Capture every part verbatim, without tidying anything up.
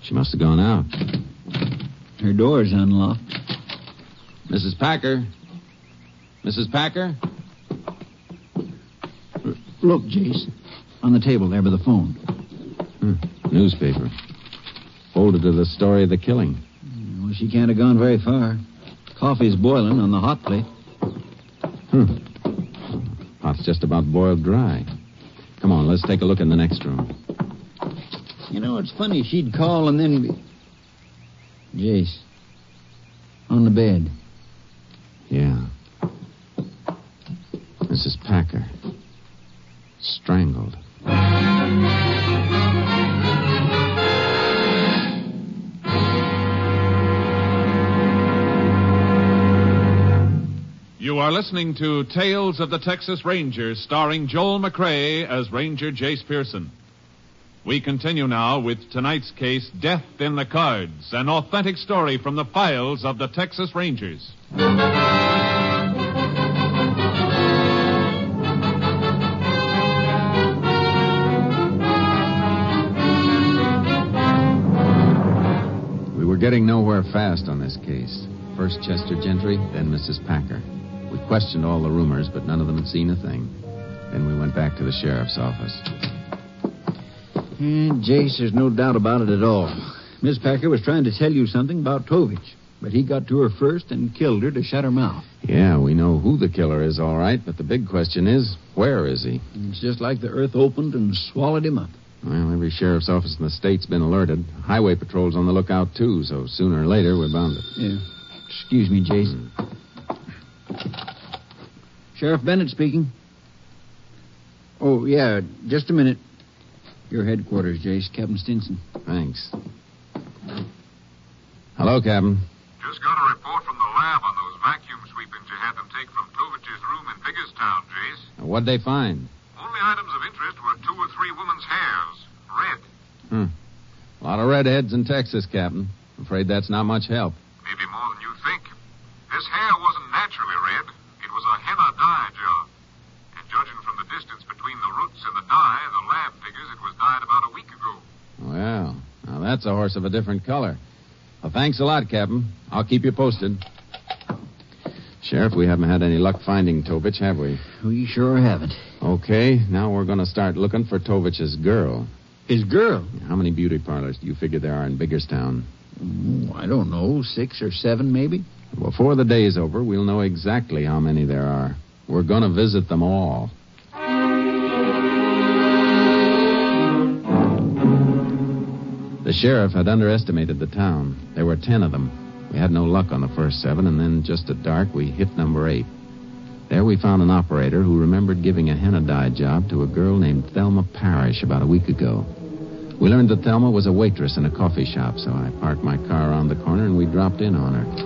She must have gone out. Her door's unlocked. Missus Packer? Missus Packer? R- look, Jace. On the table there by the phone. Hmm. Newspaper. Folded to the story of the killing. Well, she can't have gone very far. Coffee's boiling on the hot plate. Hmm. Pot's just about boiled dry. Come on, let's take a look in the next room. You know, it's funny. She'd call and then be... Jace. On the bed. Yeah. Missus Packer. Strangled. You are listening to Tales of the Texas Rangers, starring Joel McCrea as Ranger Jace Pearson. We continue now with tonight's case, Death in the Cards, an authentic story from the files of the Texas Rangers. We were getting nowhere fast on this case. First Chester Gentry, then Missus Packer. We questioned all the roomers, but none of them had seen a thing. Then we went back to the sheriff's office. And Jace, there's no doubt about it at all. Miss Packer was trying to tell you something about Tovich, but he got to her first and killed her to shut her mouth. Yeah, we know who the killer is, all right, but the big question is, where is he? It's just like the earth opened and swallowed him up. Well, every sheriff's office in the state's been alerted. Highway patrol's on the lookout, too, so sooner or later we're bound to... Yeah. Excuse me, Jace. Mm. Sheriff Bennett speaking. Oh, yeah, just a minute. Your headquarters, Jace. Captain Stinson. Thanks. Hello, Captain. Just got a report from the lab on those vacuum sweepings you had them take from Tovich's room in Biggerstown, Jace. What'd they find? Only items of interest were two or three women's hairs. Red. Hmm. A lot of redheads in Texas, Captain. I'm afraid that's not much help. Maybe more than you think. This hair wasn't naturally red. It was a henna dye job. And judging from the distance between the roots and the dye, the lab figures it was dyed about a week ago. Well, now that's a horse of a different color. Well, thanks a lot, Captain. I'll keep you posted. Sheriff, we haven't had any luck finding Tovich, have we? We sure haven't. Okay, now we're going to start looking for Tovich's girl. His girl? How many beauty parlors do you figure there are in Biggerstown? Oh, I don't know, six or seven, maybe? Before the day's over, we'll know exactly how many there are. We're going to visit them all. The sheriff had underestimated the town. There were ten of them. We had no luck on the first seven, and then just at dark, we hit number eight. There we found an operator who remembered giving a henna dye job to a girl named Thelma Parrish about a week ago. We learned that Thelma was a waitress in a coffee shop, so I parked my car around the corner and we dropped in on her.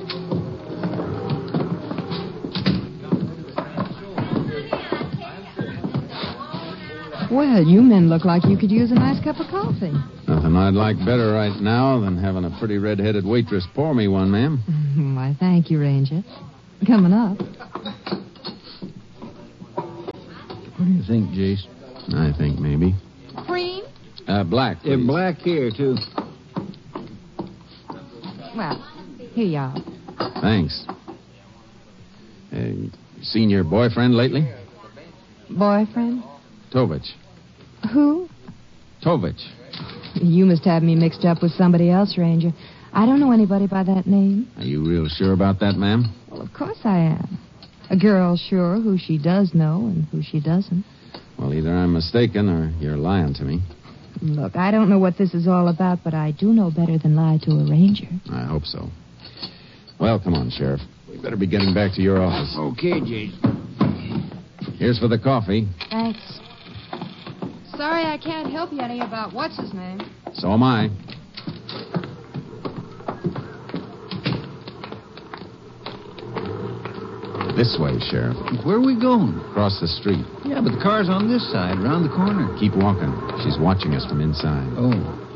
Well, you men look like you could use a nice cup of coffee. Nothing I'd like better right now than having a pretty red-headed waitress pour me one, ma'am. Why, thank you, Ranger. Coming up. What do you think, Jace? I think maybe. Cream? Uh, black, please. Yeah, black here, too. Well, here you are. Thanks. Uh, seen your boyfriend lately? Boyfriend? Tovich. Who? Tovich. You must have me mixed up with somebody else, Ranger. I don't know anybody by that name. Are you real sure about that, ma'am? Well, of course I am. A girl's sure who she does know and who she doesn't. Well, either I'm mistaken or you're lying to me. Look, I don't know what this is all about, but I do know better than lie to a ranger. I hope so. Well, come on, Sheriff. We better be getting back to your office. Okay, Jace. Here's for the coffee. Thanks. Sorry I can't help you any about what's his name. So am I. This way, Sheriff. Where are we going? Across the street. Yeah, but the car's on this side, around the corner. Keep walking. She's watching us from inside. Oh.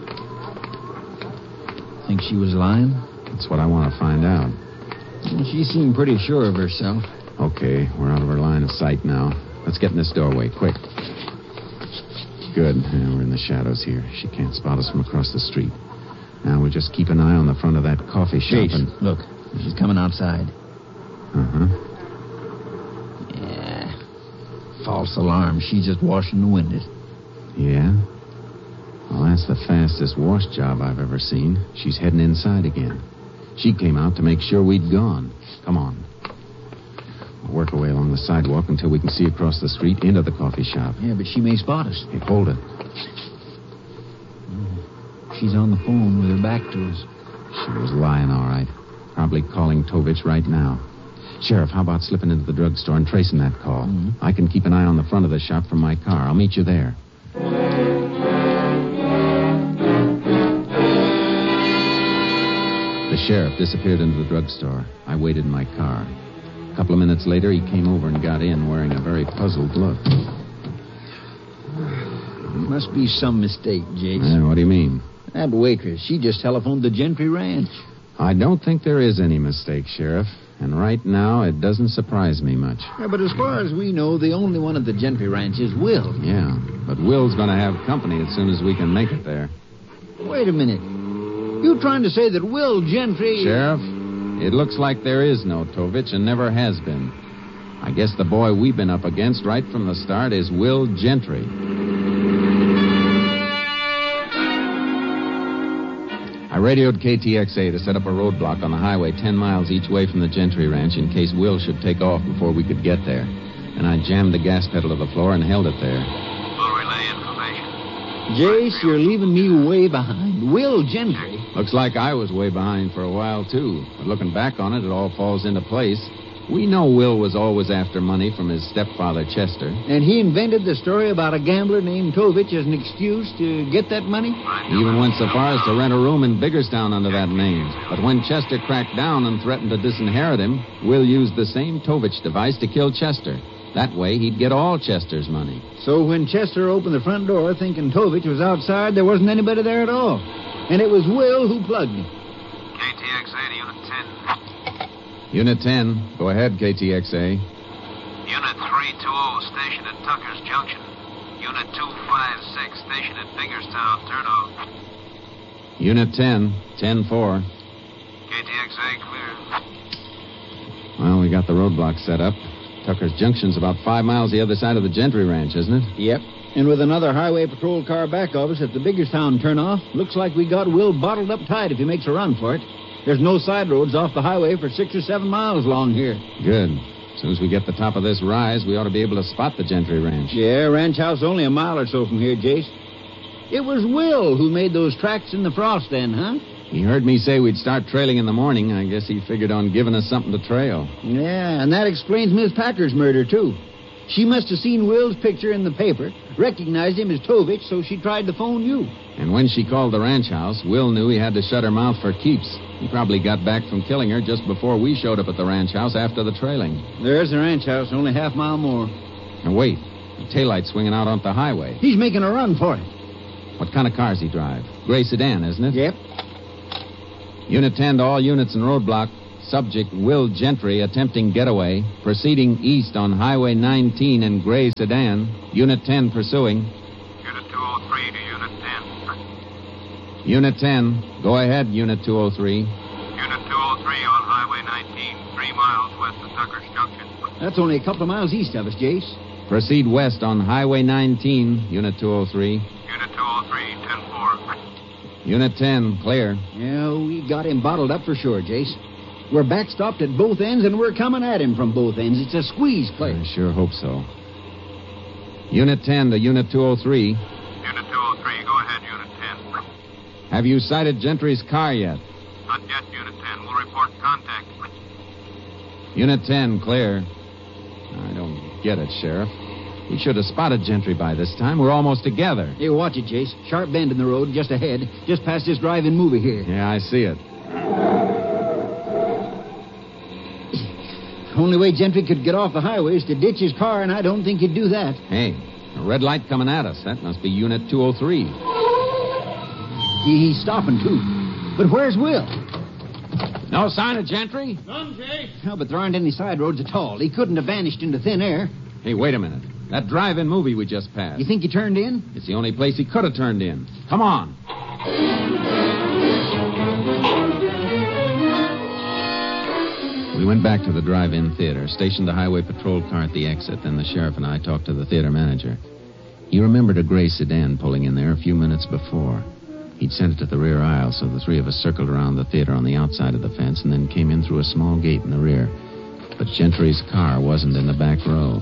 Think she was lying? That's what I want to find out. Well, she seemed pretty sure of herself. Okay, we're out of her line of sight now. Let's get in this doorway, quick. Good. Yeah, we're in the shadows here. She can't spot us from across the street. Now we'll just keep an eye on the front of that coffee shop. Chase, and... look. She's coming outside. Uh-huh. Yeah. False alarm. She's just washing the windows. Yeah? Well, that's the fastest wash job I've ever seen. She's heading inside again. She came out to make sure we'd gone. Come on. We'll work our way along the sidewalk until we can see across the street into the coffee shop. Yeah, but she may spot us. Hey, hold it. She's on the phone with her back to us. She was lying, all right. Probably calling Tovich right now. Sheriff, how about slipping into the drugstore and tracing that call? Mm-hmm. I can keep an eye on the front of the shop from my car. I'll meet you there. The sheriff disappeared into the drugstore. I waited in my car. A couple of minutes later, he came over and got in wearing a very puzzled look. Must be some mistake, Jace. Uh, what do you mean? That waitress, she just telephoned the Gentry Ranch. I don't think there is any mistake, Sheriff. And right now, it doesn't surprise me much. Yeah, but as far as we know, the only one at the Gentry Ranch is Will. Yeah, but Will's going to have company as soon as we can make it there. Wait a minute. You trying to say that Will Gentry... Sheriff, it looks like there is no Tovich and never has been. I guess the boy we've been up against right from the start is Will Gentry. I radioed K T X A to set up a roadblock on the highway ten miles each way from the Gentry Ranch in case Will should take off before we could get there. And I jammed the gas pedal to the floor and held it there. We'll relay information. Jace, you're leaving me way behind. Will Gentry... Looks like I was way behind for a while, too. But looking back on it, it all falls into place. We know Will was always after money from his stepfather, Chester. And he invented the story about a gambler named Tovich as an excuse to get that money? He even went so far as to rent a room in Biggerstown under that name. But when Chester cracked down and threatened to disinherit him, Will used the same Tovich device to kill Chester. That way, he'd get all Chester's money. So when Chester opened the front door thinking Tovich was outside, there wasn't anybody there at all. And it was Will who plugged him. K T X A to Unit ten. Unit ten. Go ahead, K T X A. Unit three twenty, stationed at Tucker's Junction. Unit two fifty-six, stationed at Biggerstown. Turn off. Unit ten. ten four. K T X A clear. Well, we got the roadblock set up. Tucker's Junction's about five miles the other side of the Gentry Ranch, isn't it? Yep. And with another highway patrol car back of us at the Biggerstown turnoff, looks like we got Will bottled up tight if he makes a run for it. There's no side roads off the highway for six or seven miles long here. Good. As soon as we get the top of this rise, we ought to be able to spot the Gentry Ranch. Yeah, ranch house only a mile or so from here, Jace. It was Will who made those tracks in the frost then, huh? He heard me say we'd start trailing in the morning. I guess he figured on giving us something to trail. Yeah, and that explains Miss Packer's murder, too. She must have seen Will's picture in the paper, recognized him as Tovich, so she tried to phone you. And when she called the ranch house, Will knew he had to shut her mouth for keeps. He probably got back from killing her just before we showed up at the ranch house after the trailing. There's the ranch house, only half mile more. And wait, the taillight's swinging out onto the highway. He's making a run for it. What kind of cars he drive? Gray sedan, isn't it? Yep. Unit ten to all units in roadblock. Subject Will Gentry attempting getaway. Proceeding east on Highway nineteen in gray sedan. Unit ten pursuing. Unit two oh three to Unit ten. Unit ten. Go ahead, Unit two oh three. Unit two oh three on Highway nineteen, three miles west of Tucker's Junction. That's only a couple of miles east of us, Jace. Proceed west on Highway nineteen, Unit two oh three. Unit two oh three, ten four. Unit ten, clear. Yeah, we got him bottled up for sure, Jace. We're backstopped at both ends, and we're coming at him from both ends. It's a squeeze play. I sure hope so. Unit ten to Unit two oh three. Unit two oh three, go ahead, Unit ten. Have you sighted Gentry's car yet? Not yet, Unit ten. We'll report contact. Unit ten, clear. I don't get it, Sheriff. We should have spotted Gentry by this time. We're almost together. Hey, watch it, Jace. Sharp bend in the road just ahead, just past this drive-in movie here. Yeah, I see it. Only way Gentry could get off the highway is to ditch his car, and I don't think he'd do that. Hey, a red light coming at us. That must be Unit two oh three. He, he's stopping, too. But where's Will? No sign of Gentry? None, Jay. No, but there aren't any side roads at all. He couldn't have vanished into thin air. Hey, wait a minute. That drive-in movie we just passed. You think he turned in? It's the only place he could have turned in. Come on. We went back to the drive-in theater, stationed the highway patrol car at the exit, then the sheriff and I talked to the theater manager. He remembered a gray sedan pulling in there a few minutes before. He'd sent it to the rear aisle, so the three of us circled around the theater on the outside of the fence and then came in through a small gate in the rear. But Gentry's car wasn't in the back row.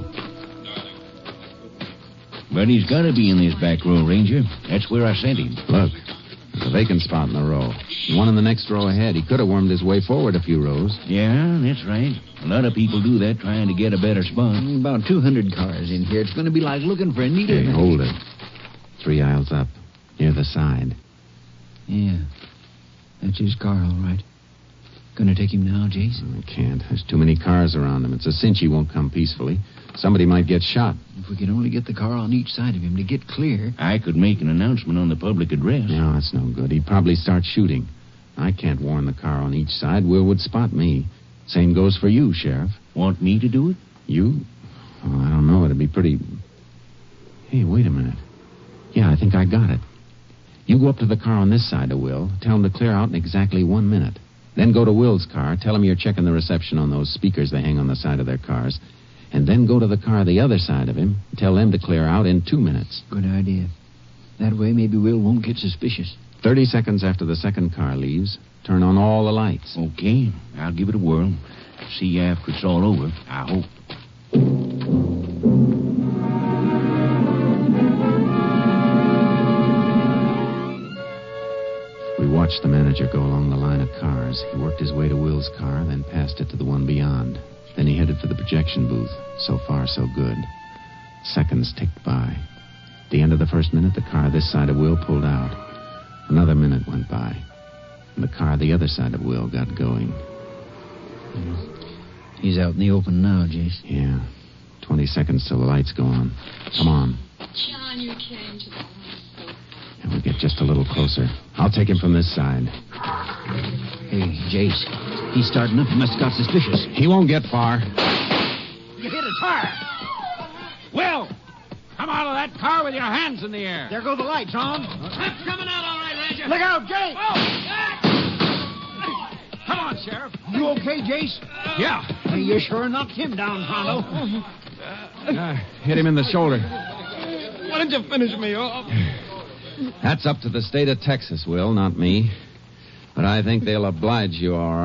But he's got to be in this back row, Ranger. That's where I sent him. Look, there's a vacant spot in the row. And one in the next row ahead. He could have wormed his way forward a few rows. Yeah, that's right. A lot of people do that trying to get a better spot. About two hundred cars in here. It's going to be like looking for a needle. Hey, hold it. Three aisles up, near the side. Yeah, that's his car, all right. Gonna take him now, Jace? I can't. There's too many cars around him. It's a cinch he won't come peacefully. Somebody might get shot. If we could only get the car on each side of him to get clear. I could make an announcement on the public address. No, that's no good. He'd probably start shooting. I can't warn the car on each side. Will would spot me. Same goes for you, Sheriff. Want me to do it? You? Oh, I don't know. It'd be pretty... Hey, wait a minute. Yeah, I think I got it. You go up to the car on this side of Will. Tell him to clear out in exactly one minute. Then go to Will's car. Tell him you're checking the reception on those speakers they hang on the side of their cars. And then go to the car the other side of him. Tell them to clear out in two minutes. Good idea. That way, maybe Will won't get suspicious. Thirty seconds after the second car leaves, turn on all the lights. Okay. I'll give it a whirl. See you after it's all over, I hope. We watched the manager go along the line of cars. He worked his way to Will's car, then passed it to the one beyond. Then he headed for the projection booth. So far, so good. Seconds ticked by. At the end of the first minute, the car this side of Will pulled out. Another minute went by, and the car the other side of Will got going. He's out in the open now, Jace. Yeah. Twenty seconds till the lights go on. Come on. John, you came to the hospital. And we'll get just a little closer. I'll take him from this side. Hey, Jace. He's starting up. He must have got suspicious. He won't get far. You hit a tire. Will, come out of that car with your hands in the air. There go the lights, on. That's coming out all right, Ranger. Look out, Jace. Come on, Sheriff. You okay, Jace? Yeah. Hey, you sure knocked him down, Pronto. Uh, hit him in the shoulder. Why did you finish me off? That's up to the state of Texas, Will, not me. But I think they'll oblige you all right.